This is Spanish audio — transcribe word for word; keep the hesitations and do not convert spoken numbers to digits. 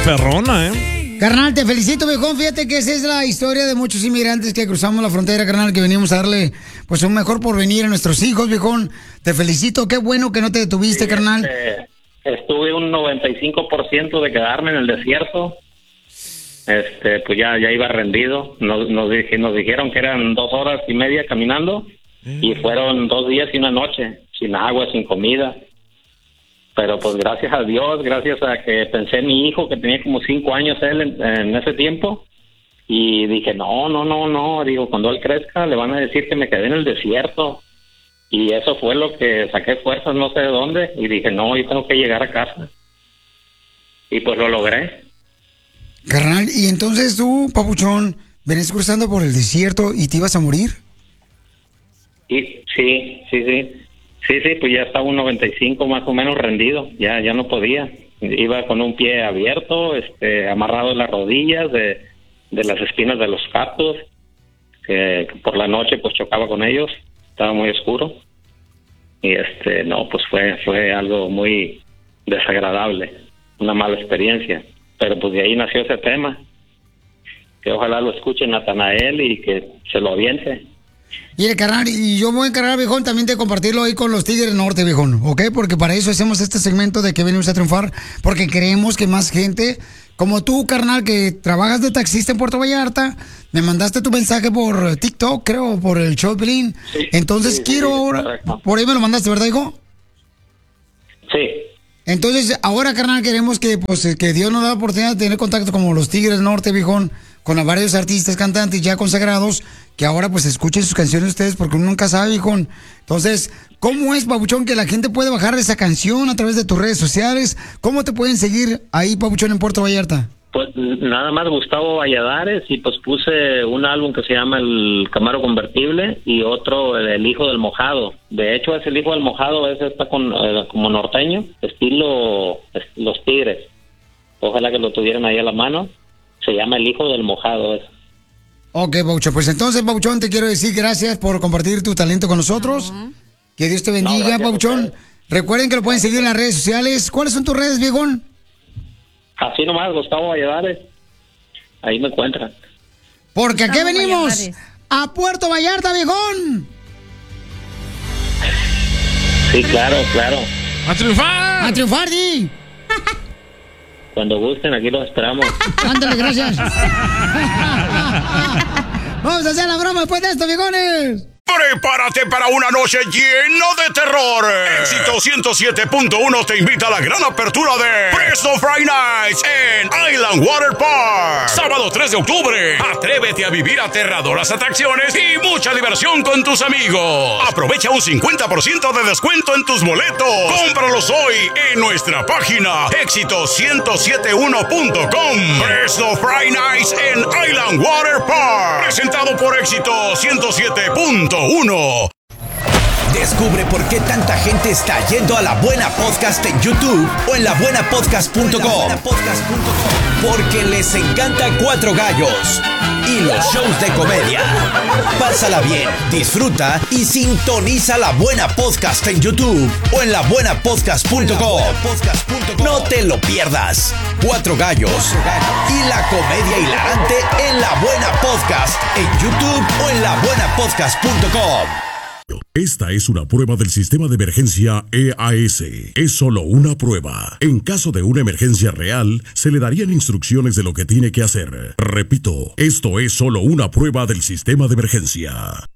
perrona, ¿eh? Carnal, te felicito, viejón. Fíjate que esa es la historia de muchos inmigrantes que cruzamos la frontera, carnal, que venimos a darle pues un mejor porvenir a nuestros hijos, viejón. Te felicito, qué bueno que no te detuviste, sí, carnal. Eh, estuve un noventa y cinco por ciento de quedarme en el desierto. Este, pues ya, ya iba rendido. Nos, nos, dije, nos dijeron que eran dos horas y media caminando mm. y fueron dos días y una noche, sin agua, sin comida. Pero pues gracias a Dios, gracias a que pensé en mi hijo, que tenía como cinco años él en, en ese tiempo, y dije, no, no, no, no, digo, cuando él crezca le van a decir que me quedé en el desierto. Y eso fue lo que saqué fuerzas, no sé de dónde, y dije, no, yo tengo que llegar a casa. Y pues lo logré. Carnal, y entonces tú, papuchón, venís cruzando por el desierto y te ibas a morir. Y, sí, sí, sí. Sí, sí, pues ya estaba un noventa y cinco más o menos rendido, ya ya no podía. Iba con un pie abierto, este, amarrado en las rodillas de, de las espinas de los cactus, que, que por la noche pues chocaba con ellos, estaba muy oscuro. Y este, no, pues fue fue algo muy desagradable, una mala experiencia. Pero pues de ahí nació ese tema, que ojalá lo escuche Natanael y que se lo aviente. Mire, carnal, y yo me voy a encargar, viejón, también de compartirlo ahí con los Tigres Norte, viejón, ¿ok? Porque para eso hacemos este segmento de que venimos a triunfar, porque creemos que más gente, como tú, carnal, que trabajas de taxista en Puerto Vallarta, me mandaste tu mensaje por TikTok, creo, por el show de Pelín. Sí, Entonces sí, quiero sí, ahora, correcto. Por ahí me lo mandaste, ¿verdad, hijo? Sí. Entonces, ahora, carnal, queremos que, pues, que Dios nos da la oportunidad de tener contacto como los Tigres Norte, viejón, con varios artistas, cantantes ya consagrados, que ahora pues escuchen sus canciones ustedes, porque uno nunca sabe, hijo. Entonces, ¿cómo es, Papuchón, que la gente puede bajar esa canción a través de tus redes sociales? ¿Cómo te pueden seguir ahí, Papuchón, en Puerto Vallarta? Pues nada más Gustavo Valladares, y pues puse un álbum que se llama El Camaro Convertible y otro El Hijo del Mojado. De hecho, es El Hijo del Mojado, ese está con, eh, como norteño, estilo es, Los Tigres. Ojalá que lo tuvieran ahí a la mano. Se llama El Hijo del Mojado. Eso. Ok, Paucho, pues entonces, Pauchón, te quiero decir gracias por compartir tu talento con nosotros. Uh-huh. Que Dios te bendiga, no, Pauchón. Recuerden que lo pueden seguir en las redes sociales. ¿Cuáles son tus redes, viejón? Así nomás, Gustavo Valladares. Ahí me encuentran. Porque aquí venimos a Puerto Vallarta, viejón. Sí, claro, claro. ¡A triunfar! ¡A triunfar, sí! Cuando gusten, aquí los esperamos. Ándale, gracias. Vamos a hacer la broma después de esto, viejones. Prepárate para una noche llena de terror. Éxito ciento siete punto uno te invita a la gran apertura de Fresno Friday Nights en Island Water Park. Sábado tres de octubre. Atrévete a vivir aterradoras atracciones y mucha diversión con tus amigos. Aprovecha un cincuenta por ciento de descuento en tus boletos. Cómpralos hoy en nuestra página éxito ciento siete uno punto com. Fresno Friday Nights en Island Water Park. Presentado por Éxito ciento siete punto uno. Descubre por qué tanta gente está yendo a La Buena Podcast en YouTube o en la buena podcast punto com. Porque les encanta Cuatro Gallos y los shows de comedia. Pásala bien, disfruta y sintoniza La Buena Podcast en YouTube o en la buena podcast punto com. No te lo pierdas. Cuatro Gallos y la comedia hilarante en La Buena Podcast en YouTube o en la buena podcast punto com. Esta es una prueba del sistema de emergencia E A S. Es solo una prueba. En caso de una emergencia real, se le darían instrucciones de lo que tiene que hacer. Repito, esto es solo una prueba del sistema de emergencia.